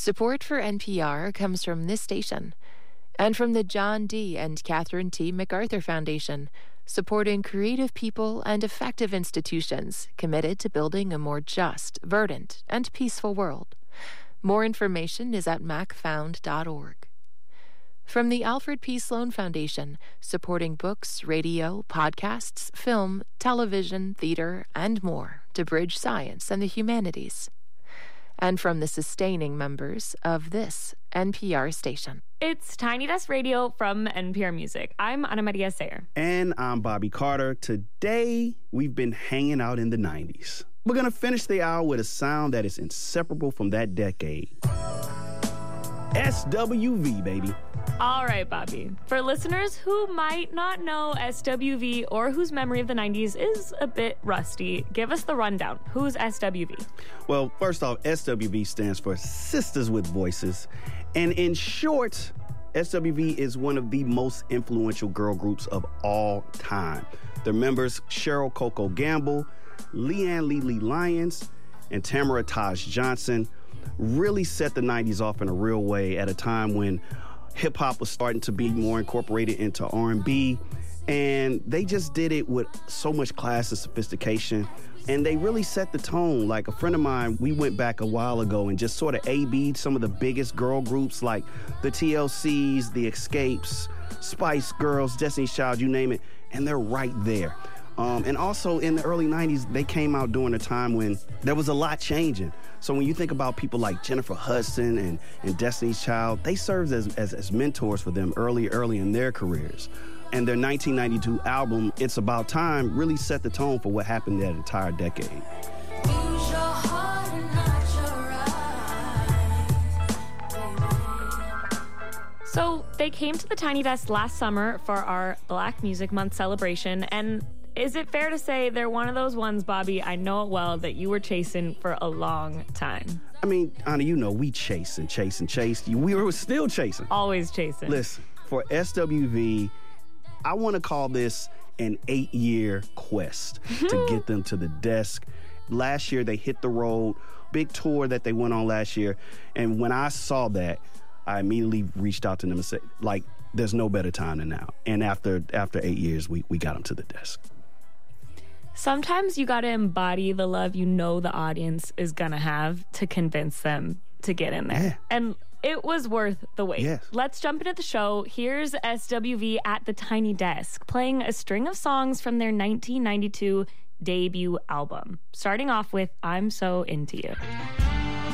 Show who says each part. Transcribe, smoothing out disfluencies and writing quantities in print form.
Speaker 1: Support for NPR comes from this station and from the John D. and Catherine T. MacArthur Foundation, supporting creative people and effective institutions committed to building a more just, verdant, and peaceful world. More information is at macfound.org. From the Alfred P. Sloan Foundation, supporting books, radio, podcasts, film, television, theater, and more to bridge science and the humanities. And from the sustaining members of this NPR station.
Speaker 2: It's Tiny Desk Radio from NPR Music. I'm Ana Maria Sayer.
Speaker 3: And I'm Bobby Carter. Today, we've been hanging out in the 90s. We're going to finish the hour with a sound that is inseparable from that decade. SWV, baby.
Speaker 2: All right, Bobby. For listeners who might not know SWV or whose memory of the 90s is a bit rusty, give us the rundown. Who's SWV?
Speaker 3: Well, first off, SWV stands for Sisters with Voices. And in short, SWV is one of the most influential girl groups of all time. Their members, Cheryl Coco Gamble, Leanne Lee Lyons, and Tamara Taj Johnson, really set the 90s off in a real way at a time when hip-hop was starting to be more incorporated into R&B, and they just did it with so much class and sophistication, and they really set the tone. Like a friend of mine, we went back a while ago and just sort of A-B'd some of the biggest girl groups like the TLCs, the Escapes, Spice Girls, Destiny's Child, you name it, and they're right there. And also in the early 90s, they came out during a time when there was a lot changing. So when you think about people like Jennifer Hudson and Destiny's Child, they served as mentors for them early in their careers. And their 1992 album, It's About Time, really set the tone for what happened that entire decade.
Speaker 4: Use your heart and not your eyes, baby.
Speaker 2: So they came to the Tiny Desk last summer for our Black Music Month celebration, and is it fair to say they're one of those ones, Bobby, I know it well, that you were chasing for a long time?
Speaker 3: I mean, Anna, you know, we chase. We were still chasing.
Speaker 2: Always chasing.
Speaker 3: Listen, for SWV, I want to call this an 8-year quest to get them to the desk. Last year, they hit the road, big tour that they went on last year. And when I saw that, I immediately reached out to them and said, like, there's no better time than now. And after 8 years, we got them to the desk.
Speaker 2: Sometimes you got to embody the love you know the audience is going to have to convince them to get in there.
Speaker 3: Yeah.
Speaker 2: And it was worth the wait.
Speaker 3: Yes.
Speaker 2: Let's jump into the show. Here's SWV at the Tiny Desk, playing a string of songs from their 1992 debut album, starting off with I'm So Into You.